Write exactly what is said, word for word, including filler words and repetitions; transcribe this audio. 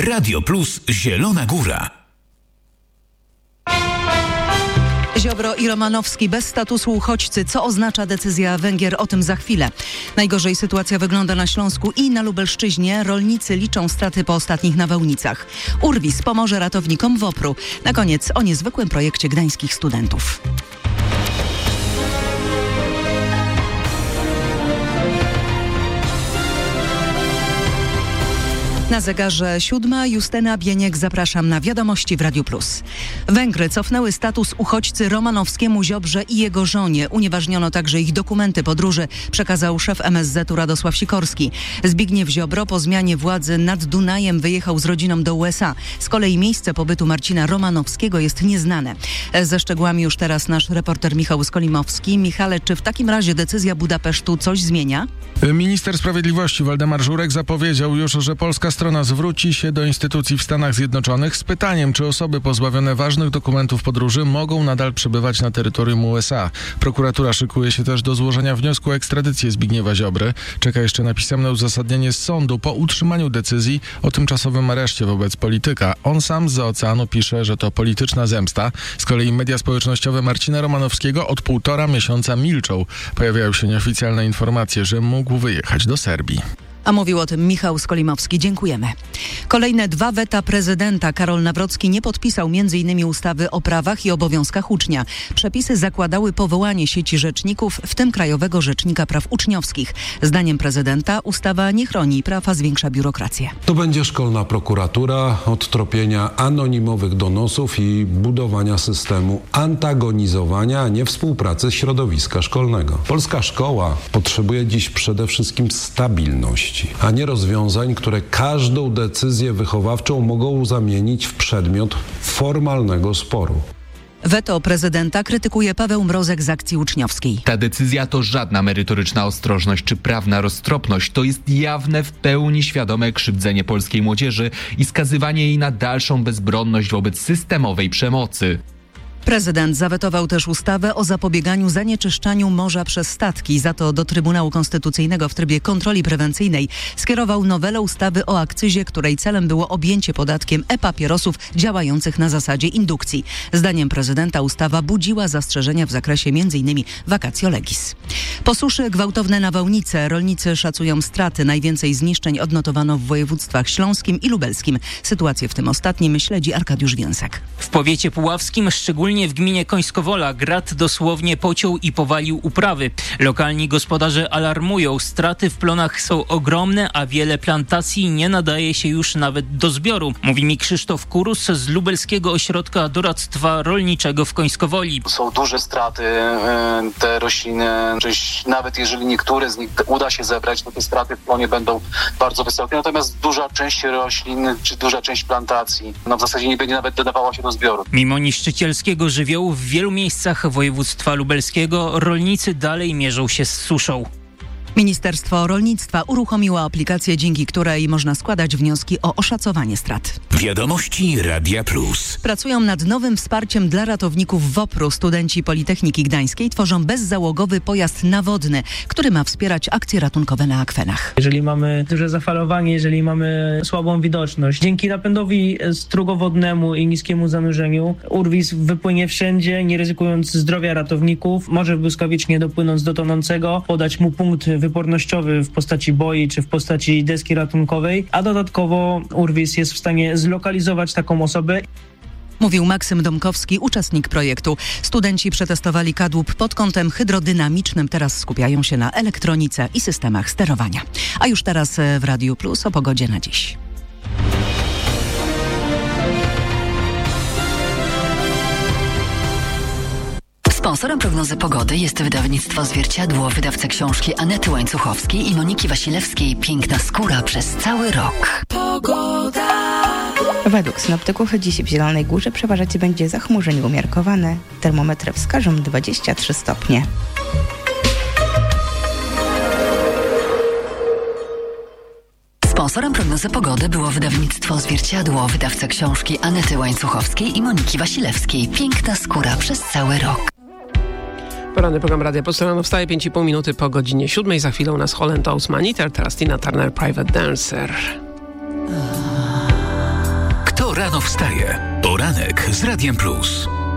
Radio Plus Zielona Góra. Ziobro i Romanowski bez statusu uchodźcy. Co oznacza decyzja Węgier? O tym za chwilę. Najgorzej sytuacja wygląda na Śląsku i na Lubelszczyźnie. Rolnicy liczą straty po ostatnich nawałnicach. Urwis pomoże ratownikom WOPR-u. Na koniec o niezwykłym projekcie gdańskich studentów. Na zegarze siódma. Justyna Bieniek, zapraszam na wiadomości w Radiu Plus. Węgry cofnęły status uchodźcy Romanowskiemu, Ziobrze i jego żonie. Unieważniono także ich dokumenty podróży, przekazał szef M S Z-u Radosław Sikorski. Zbigniew Ziobro po zmianie władzy nad Dunajem wyjechał z rodziną do U S A. Z kolei miejsce pobytu Marcina Romanowskiego jest nieznane. Ze szczegółami już teraz nasz reporter Michał Skolimowski. Michale, czy w takim razie decyzja Budapesztu coś zmienia? Minister Sprawiedliwości Waldemar Żurek zapowiedział już, że polska strona zwróci się do instytucji w Stanach Zjednoczonych z pytaniem, czy osoby pozbawione ważnych dokumentów podróży mogą nadal przebywać na terytorium U S A. Prokuratura szykuje się też do złożenia wniosku o ekstradycję Zbigniewa Ziobry. Czeka jeszcze na pisemne uzasadnienie z sądu po utrzymaniu decyzji o tymczasowym areszcie wobec polityka. On sam z oceanu pisze, że to polityczna zemsta. Z kolei media społecznościowe Marcina Romanowskiego od półtora miesiąca milczą. Pojawiają się nieoficjalne informacje, że mógł wyjechać do Serbii. A mówił o tym Michał Skolimowski. Dziękujemy. Kolejne dwa weta prezydenta. Karol Nawrocki nie podpisał między innymi ustawy o prawach i obowiązkach ucznia. Przepisy zakładały powołanie sieci rzeczników, w tym Krajowego Rzecznika Praw Uczniowskich. Zdaniem prezydenta ustawa nie chroni praw, a zwiększa biurokrację. To będzie szkolna prokuratura od tropienia anonimowych donosów i budowania systemu antagonizowania, a nie współpracy środowiska szkolnego. Polska szkoła potrzebuje dziś przede wszystkim stabilności, a nie rozwiązań, które każdą decyzję wychowawczą mogą zamienić w przedmiot formalnego sporu. Weto prezydenta krytykuje Paweł Mrozek z Akcji Uczniowskiej. Ta decyzja to żadna merytoryczna ostrożność czy prawna roztropność. To jest jawne, w pełni świadome krzywdzenie polskiej młodzieży i skazywanie jej na dalszą bezbronność wobec systemowej przemocy. Prezydent zawetował też ustawę o zapobieganiu zanieczyszczaniu morza przez statki. Za to do Trybunału Konstytucyjnego w trybie kontroli prewencyjnej skierował nowelę ustawy o akcyzie, której celem było objęcie podatkiem e-papierosów działających na zasadzie indukcji. Zdaniem prezydenta ustawa budziła zastrzeżenia w zakresie między innymi vacatio legis. Po suszy gwałtowne nawałnice. Rolnicy szacują straty. Najwięcej zniszczeń odnotowano w województwach śląskim i lubelskim. Sytuację w tym ostatnim śledzi Arkadiusz Więcek. W powiecie puławskim, szczególnie w gminie Końskowola, grat dosłownie pociął i powalił uprawy. Lokalni gospodarze alarmują, straty w plonach są ogromne, a wiele plantacji nie nadaje się już nawet do zbioru. Mówi mi Krzysztof Kurus z Lubelskiego Ośrodka Doradztwa Rolniczego w Końskowoli. Są duże straty, te rośliny, nawet jeżeli niektóre z nich uda się zebrać, to te straty w plonie będą bardzo wysokie. Natomiast duża część roślin, czy duża część plantacji, no w zasadzie nie będzie nawet dodawała się do zbioru. Mimo niszczycielskiego żywiołu w wielu miejscach województwa lubelskiego rolnicy dalej mierzą się z suszą. Ministerstwo Rolnictwa uruchomiło aplikację, dzięki której można składać wnioski o oszacowanie strat. Wiadomości Radia Plus. Pracują nad nowym wsparciem dla ratowników WOPR-u. Studenci Politechniki Gdańskiej tworzą bezzałogowy pojazd nawodny, który ma wspierać akcje ratunkowe na akwenach. Jeżeli mamy duże zafalowanie, jeżeli mamy słabą widoczność, dzięki napędowi strugowodnemu i niskiemu zanurzeniu Urwis wypłynie wszędzie, nie ryzykując zdrowia ratowników, może błyskawicznie dopłynąc do tonącego, podać mu punkt wypornościowy w postaci boi czy w postaci deski ratunkowej, a dodatkowo Urwis jest w stanie zlokalizować taką osobę. Mówił Maksym Domkowski, uczestnik projektu. Studenci przetestowali kadłub pod kątem hydrodynamicznym. Teraz skupiają się na elektronice i systemach sterowania. A już teraz w Radiu Plus o pogodzie na dziś. Sponsorem prognozy pogody jest wydawnictwo Zwierciadło, wydawca książki Anety Łańcuchowskiej i Moniki Wasilewskiej Piękna skóra przez cały rok. Pogoda. Według synoptyków dziś w Zielonej Górze przeważać będzie zachmurzenie umiarkowane. Termometry wskażą dwadzieścia trzy stopnie. Sponsorem prognozy pogody było wydawnictwo Zwierciadło, wydawca książki Anety Łańcuchowskiej i Moniki Wasilewskiej Piękna skóra przez cały rok. Poranny program Radia Plus rano wstaje pięć i pół minuty po godzinie siódmej. Za chwilę u nas Holland Oates Maniter, teraz Tina Turner Private Dancer. wstaje. Poranek z Radiem Plus.